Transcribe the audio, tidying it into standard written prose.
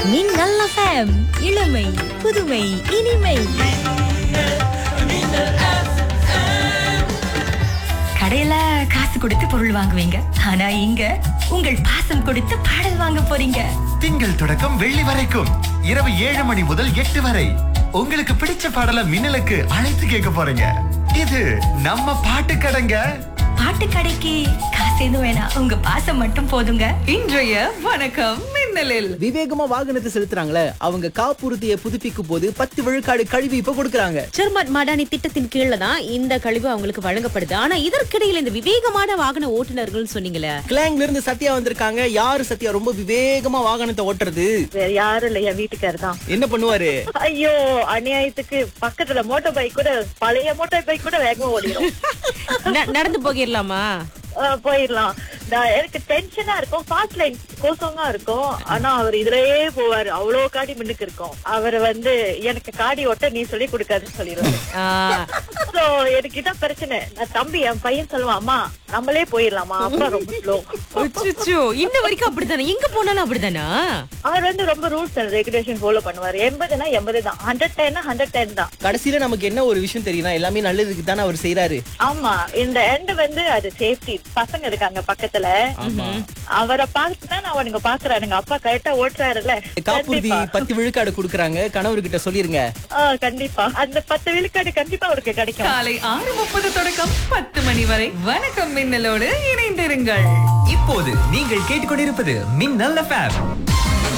மின்னல் FM இளமை புதுமை இனிமை. கடையில காசு கொடுத்து பொருள் வாங்குவீங்க, ஆனா இங்க உங்கள் பாசம் கொடுத்து பாடல் வாங்க போறீங்க. திங்கள் தொடக்கம் வெள்ளி வரைக்கும் இரவு 7 மணி முதல் 8 வரை உங்களுக்கு பிடிச்ச பாடலை மின்னலுக்கு அழைத்து கேட்க போறீங்க. இது நம்ம பாட்டு கடைங்க. பாட்டு கடைக்கு காசு எதுவும் வேணாம், உங்க பாசம் மட்டும் போதுங்க. இன்றைய வணக்கம் மின்னலில் விவேகமா வாகனத்தை செலுத்துறாங்களே, அவங்க காப்புறுதியை புதுப்பிக்கும் போது 10 விழுக்காடு கழிவு இப்ப கொடுக்கறாங்க. சர்மாட் மாடானி திட்டத்தின் கீழ தான் இந்த கழிவு அவங்களுக்கு வழங்கப்படுது. ஆனா இதற்கிடையில இந்த விவேகமான வாகன ஓட்டுநர்கள் சொன்னீங்களே, கிளாங்ல இருந்து சத்யா வந்திருக்காங்க. யாரு சத்யா ரொம்ப விவேகமா வாகனத்தை ஓட்டுறது? வேற யாரும் இல்ல, என் வீட்டுக்காரர் தான். என்ன பண்ணுவாரு? ஐயோ, அநியாயத்துக்கு பக்கத்துல மோட்டார் பைக் கூட, பழைய மோட்டார் பைக் கூட வேகமா ஓடிடும். நடந்து போகிடலாமா? போயிடலாம். எனக்கு டென்ஷனா இருக்கும், ஃபாஸ்ட் லைன் கோசமா இருக்கும். ஆனா அவர் இதுலயே போவாரு, அவ்வளவு காடி முன்னுக்கு இருக்கும். அவர் எனக்கு காடி ஓட்ட நீ சொல்லி கொடுக்காதுன்னு சொல்லிடுவாரு. சோ எனக்கு இதான் பிரச்சனை. நான் தம்பி, என் பையன் சொல்லுவான், அம்மா நம்மளே போயிடலாமா, அப்பா ரொம்ப ஸ்லோ. இன்ன வரைக்கும் அப்படித்தானே? எங்க போனாலும் அப்படித்தானா? அவர் ரொம்ப ரூல்ஸ் அண்ட் ரெகுலேஷன் ஃபாலோ பண்ணுவாரு. 80னா 80 தான், 110னா 110 தான். கடைசியில நமக்கு என்ன ஒரு விஷயம் தெரியும்னா, எல்லாமே நல்லதுக்கு தானே அவர் செய்யறாரு. ஆமா, இந்த எண்ட் அது சேஃப்டி. பசங்க இருக்காங்க பக்கத்துல, அவரை பார்த்துதான் அவனுங்க பாக்குறானுங்க, அப்பா கரெக்டா ஓட்டுறாருல்ல. காப்புறுதி 10 விழுக்காடு கொடுக்கறாங்க, கணவர்கிட்ட சொல்லிருங்க. கண்டிப்பா அந்த 10 விழுக்காடு கண்டிப்பா அவருக்கு கிடைக்கும். காலை 6:30 தொடக்கம் 10 மணி வரை வணக்கம் மின்னலோடு இணைந்திருங்கள். இப்போது நீங்கள் கேட்டுக்கொண்டிருப்பது மின்னல் FM.